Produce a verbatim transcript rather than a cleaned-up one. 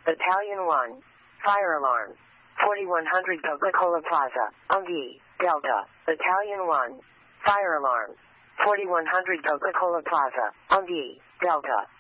Battalion one. Fire alarm. forty-one hundred Coca-Cola Plaza, Ungi, Delta. Battalion one. Fire alarm. forty-one hundred Coca-Cola Plaza, Ungi, Delta.